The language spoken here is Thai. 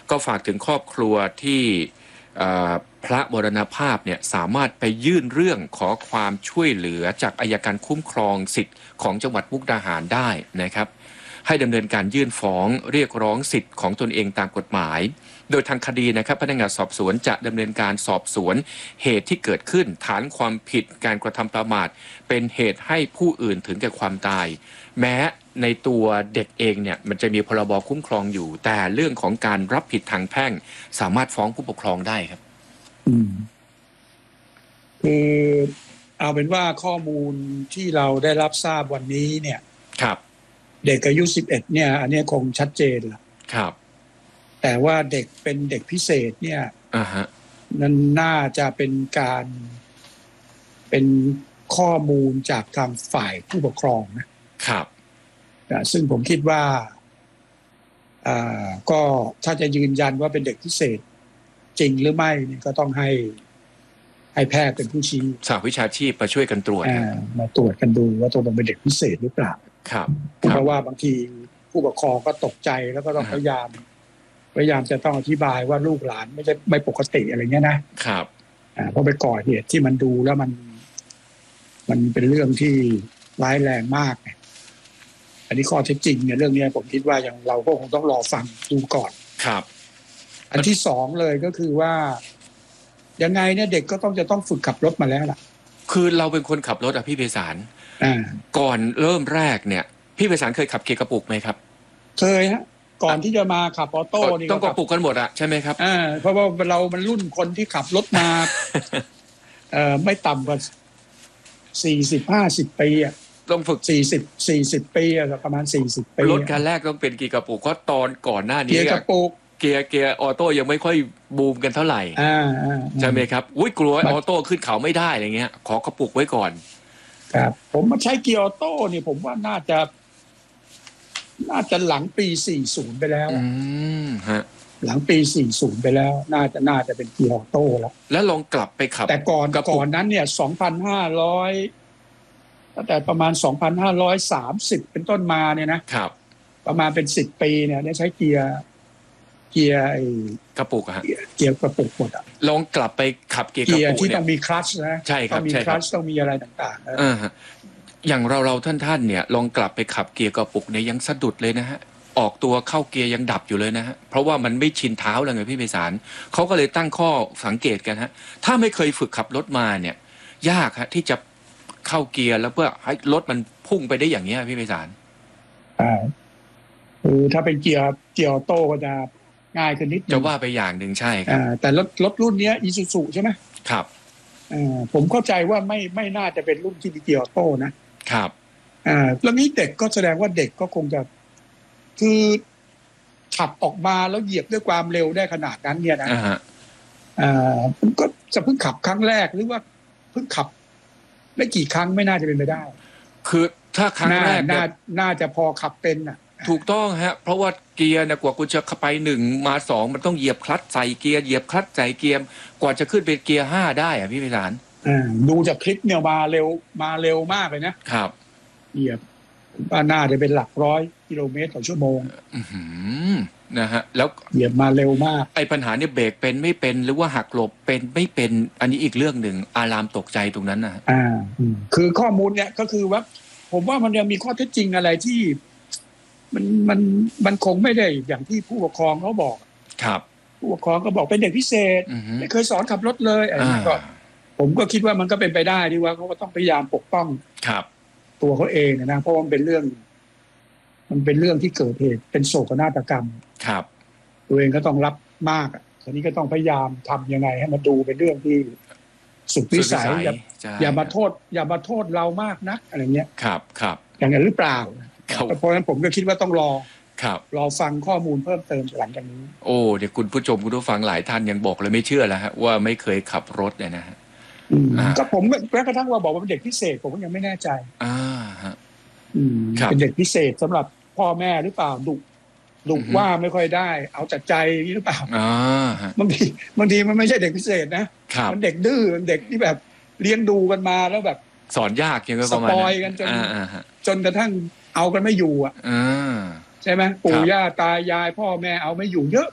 ก็ฝากถึงครอบครัวที่พระมรณภาพเนี่ยสามารถไปยื่นเรื่องขอความช่วยเหลือจากอัยการคุ้มครองสิทธิ์ของจังหวัดมุกดาหารได้นะครับให้ดำเนินการยื่นฟ้องเรียกร้องสิทธิ์ของตนเองตามกฎหมายโดยทางคดีนะครับพนักงานสอบสวนจะดำเนินการสอบสวนเหตุที่เกิดขึ้นฐานความผิดการกระทำประมาทเป็นเหตุให้ผู้อื่นถึงแก่ความตายแม้ในตัวเด็กเองเนี่ยมันจะมีพรบคุ้มครองอยู่แต่เรื่องของการรับผิดทางแพ่งสามารถฟ้องผู้ปกครองได้ครับคือเอาเป็นว่าข้อมูลที่เราได้รับทราบวันนี้เนี่ยครับเด็กอายุ11เนี่ยอันนี้คงชัดเจนละครับแต่ว่าเด็กเป็นเด็กพิเศษเนี่ยนั้นน่าจะเป็นการเป็นข้อมูลจากทางฝ่ายผู้ปกครองนะครับซึ่งผมคิดว่าก็ถ้าจะยืนยันว่าเป็นเด็กพิเศษจริงหรือไม่นี่ก็ต้องให้แพทย์เป็นผู้ชี้สหวิชาชีพมาช่วยกันตรวจมาตรวจกันดูว่าตกลงเป็นเด็กพิเศษหรือเปล่าครับเพราะว่าบางทีผู้ปกครองก็ตกใจแล้วก็ต้องพยายามจะต้องอธิบายว่าลูกหลานไม่ปกติอะไรเงี้ยนะครับเพราะไปก่อเหตุที่มันดูแล้วมันเป็นเรื่องที่ร้ายแรงมากอันนี้ข้อเท็จจริงเนี่ยเรื่องนี้ผมคิดว่าอย่างเราก็คงต้องรอฟังดูก่อนครับอันที่สองเลยก็คือว่ายังไงเนี่ยเด็กก็จะต้องฝึกขับรถมาแล้วล่ะคือเราเป็นคนขับรถอ่ะพี่ไพศาลก่อนเริ่มแรกเนี่ยพี่ไพศาลเคยขับเกียร์กระปุกไหมครับเคยฮะก่อนที่จะมาขับออโต้นี่ต้องกระปุกกันหมดอะใช่ไหมครับเพราะว่ามันรุ่นคนที่ขับรถมาไม่ต่ำกว่า40-50 ปีอะต้องฝึก 40 ปีอะประมาณ40 ปีรถคันแรกต้องเป็นเกียร์กระปุกเพราะตอนก่อนหน้านี้เกียร์กระปุกเกียร์ออโต้ยังไม่ค่อยบูมกันเท่าไหร่ใช่ไหมครับอุ้ยกลัวออโต้ขึ้นเขาไม่ได้อะไรเงี้ยขอกระปุกไว้ก่อนครับผมมาใช้เกียร์ออโต้เนี่ยผมว่าน่าจะหลังปี40ไปแล้วฮะหลังปี40ไปแล้วน่าจะเป็นเกียร์ออโต้แล้วลองกลับไปขับแต่ก่อนนั้นเนี่ย2,500ตั้งแต่ประมาณ2,530เป็นต้นมาเนี่ยนะครับประมาณเป็น10 ปีเนี่ยได้ใช้เกียร์กระปุกฮะเกียร์กระปุกหมดลองกลับไปขับเกียร์กระปุกที่ต้องมีคลัตช์นะใช่ครับต้องมีคลัตช์ต้องมีอะไรต่างๆอย่างเราท่านเนี่ยลองกลับไปขับเกียร์กระปุกเนี่ยยังสะดุดเลยนะฮะออกตัวเข้าเกียร์ยังดับอยู่เลยนะฮะเพราะว่ามันไม่ชินเท้าเลยไงพี่ไพศาลเขาก็เลยตั้งข้อสังเกตกันฮะถ้าไม่เคยฝึกขับรถมาเนี่ยยากฮะที่จะเข้าเกียร์แล้วเพื่อให้รถมันพุ่งไปได้อย่างนี้พี่ไพศาลคือถ้าเป็นเกียร์ออโต้ก็จะง่ายขึ้นนิดจะว่าไปอย่างหนึ่งใช่ครับแต่รถรุ่นนี้อีซูซูใช่ไหมครับผมเข้าใจว่าไม่น่าจะเป็นรุ่นที่มีเกียร์ออโต้นะครับแล้วนี้เด็กก็แสดงว่าเด็กก็คงจะคือขับออกมาแล้วเหยียบด้วยความเร็วได้ขนาดนั้นเนี่ยนะมันก็จะเพิ่งขับครั้งแรกหรือว่าเพิ่งขับไม่กี่ครั้งไม่น่าจะเป็นไปได้คือถ้าครั้งแรกน่าจะพอขับเป็นถูกต้องฮะเพราะว่าเกียร์นะกว่าคุณจะไป1มา2มันต้องเหยียบคลัตช์ใส่เกียร์เหยียบคลัตช์ใส่เกียร์กว่าจะขึ้นเป็นเกียร์5ได้พี่ไพศาลดูจากคลิปเนี่ยมาเร็วมากเลยนะครับเหยียบว่าน่าจะเป็นหลัก100 กิโลเมตรต่อชั่วโมงนะฮะแล้วเหยียบมาเร็วมากไอ้ปัญหาเนี่ยเบรกเป็นไม่เป็นหรือว่าหักหลบเป็นไม่เป็นอันนี้อีกเรื่องหนึ่งอารามตกใจตรงนั้นนะคือข้อมูลเนี่ยก็คือว่าผมว่ามันยังมีข้อเท็จจริงอะไรที่มันคงไม่ได้อย่างที่ผู้ปกครองเขาบอกครับผู้ปกครองก็บอกเป็นเด็กพิเศษไม่เคยสอนขับรถเลยอะไรนี้ก็ผมก็คิดว่ามันก็เป็นไปได้ที่ว่าเขาก็ต้องพยายามปกป้องตัวเขาเองนะเพราะมันเป็นเรื่องที่เกิดเหตุเป็นโศกนาฏกรรมครับตัวเองก็ต้องรับมากทีนี้ก็ต้องพยายามทำยังไงให้มันดูเป็นเรื่องที่สุดวิสัยอย่ามาโทษเรามากนักอะไรเงี้ยครับอย่างนั้นหรือเปล่าเพราะฉะนั้นผมก็คิดว่าต้องรอฟังข้อมูลเพิ่มเติมหลังจากนี้โอ้เดี๋ยวคุณผู้ชมคุณผู้ฟังหลายท่านยังบอกเลยไม่เชื่อแล้วฮะว่าไม่เคยขับรถเนี่ยนะฮะก็ผมแม้กระทั่งว่าบอกว่าเป็นเด็กพิเศษผมก็ยังไม่แน่ใจเป็นเด็กพิเศษสำหรับพ่อแม่หรือเปล่าดุว่าไม่ค่อยได้เอาจัดใจหรือเปล่าบางทีมันไม่ใช่เด็กพิเศษนะมันเด็กดื้อเด็กที่แบบเลี้ยงดูกันมาแล้วแบบสอนยากยังไงประมาณสปอยกันจนกระทั่งเอากันไม่อยู่ใช่ไหมปู่ย่าตายายพ่อแม่เอาไม่อยู่เยอะ